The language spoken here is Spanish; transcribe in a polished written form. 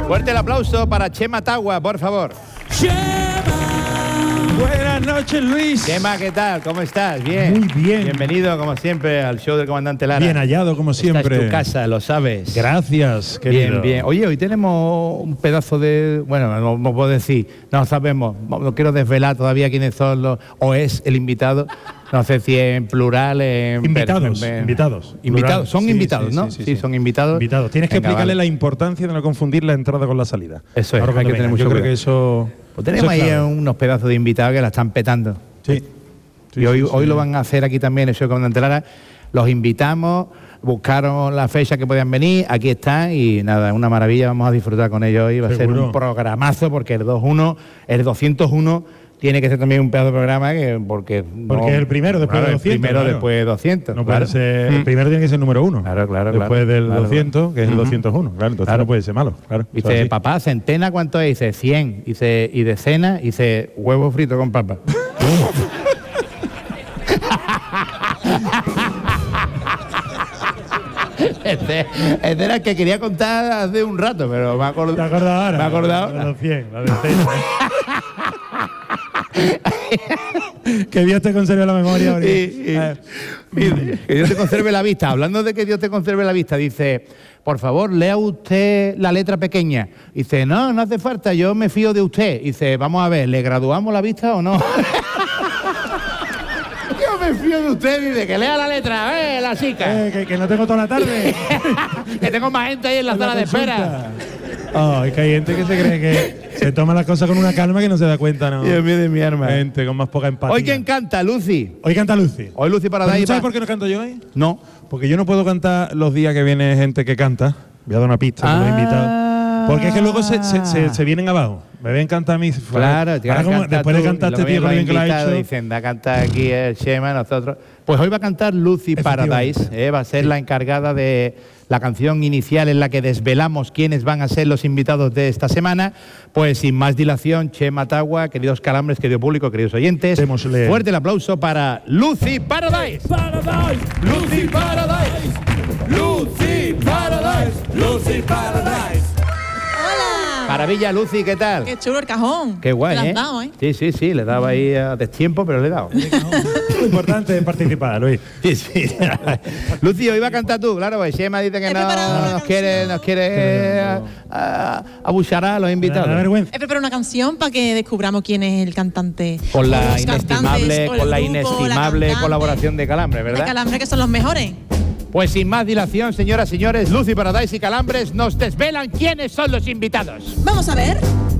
Fuerte el aplauso para Chema Tagua, por favor. ¡Chema! Buenas noches, Luis. Chema, ¿qué tal? ¿Cómo estás? Bien. Muy bien. Bienvenido, como siempre, al show del comandante Lara. Bien hallado, como siempre. Esta es tu casa, lo sabes. Gracias, querido. Bien, bien. Oye, hoy tenemos un pedazo de... Bueno, no puedo decir, no sabemos, no quiero desvelar todavía quiénes son los... o es el invitado. No sé si en plural, Invitados. Invitados, son Sí, invitados, sí, ¿no? sí. Son invitados. Invitados. Tienes que Venga, explicarle vale. la importancia de no confundir la entrada con la salida. Eso es, Ahora hay que cuando tener vengan. mucho Yo creo cuidado. que eso... Pues tenemos eso es ahí clave. unos pedazos de invitados que la están petando. Sí. Y hoy lo van a hacer aquí también, el show del comandante Lara. Los invitamos, buscaron la fecha que podían venir, aquí están y nada, una maravilla, vamos a disfrutar con ellos hoy. Va a ser Seguro. un programazo porque el 201 tiene que ser también un pedazo de programa porque es el primero después de 200. El primero claro. después de 200. No claro. puede ser, el primero tiene que ser el número 1. Claro. Después del claro. 200, que es el 201. Claro, entonces Claro. no puede ser malo. Claro. Eso es Dice, así. papá, centena, ¿cuánto es? Dice, 100. Dice, y de cena, dice, huevo frito con papa. Este era el que quería contar hace un rato, pero me ha acordado. ¿Te acuerdas ahora? Me ha acordado. La de los 100, la de cena. Que Dios te conserve la memoria. Que Dios te conserve la vista. Hablando de que Dios te conserve la vista, dice, por favor, lea usted la letra pequeña. Dice, no hace falta, yo me fío de usted. Dice, vamos a ver, ¿le graduamos la vista o no? Yo me fío de usted, dice, que lea la letra, la chica. Que no tengo toda la tarde. Que tengo más gente ahí en la sala de espera. Es que hay gente que se cree que se toma las cosas con una calma que no se da cuenta, ¿no? Dios mío de mi arma. Gente con más poca empatía. ¿Hoy quién canta, Lucy? Hoy canta Lucy. Hoy Lucy ¿Pero Paradise. tú sabes por qué no canto yo hoy? No. Porque yo no puedo cantar los días que viene gente que canta. Voy a dar una pista a los invitados. Porque es que luego se vienen abajo. Me ven cantar a mí. Claro, ahora como, después de cantar este tío con lo bien que lo ha hecho. Dicen, da a cantar aquí el Chema, nosotros. Pues hoy va a cantar Lucy Paradise, va a ser la encargada de la canción inicial en la que desvelamos quiénes van a ser los invitados de esta semana. Pues sin más dilación, Chema Tagua, queridos calambres, querido público, queridos oyentes, Démosle. fuerte el aplauso para Lucy Paradise. Lucy Paradise, Lucy Paradise, Lucy Paradise. ¡Hola! Maravilla, Lucy, ¿qué tal? ¡Qué chulo el cajón! Qué guay, Te lo ¿eh? has dado, ¿eh? Sí, le daba ahí a destiempo, pero le he dado. Lo importante es participar, Luis. Sí. Lucy, hoy va a cantar tú, claro, pues Chema dice que He preparado una nos quiere abuchar a los invitados. Me da vergüenza. He preparado una canción para que descubramos quién es el cantante. Con la Los cantantes, inestimable, o el grupo, la cantante, colaboración de Calambres, de ¿verdad? Calambre, que son los mejores. Pues sin más dilación, señoras y señores, Lucy Paradise y Calambres nos desvelan quiénes son los invitados. Vamos a ver.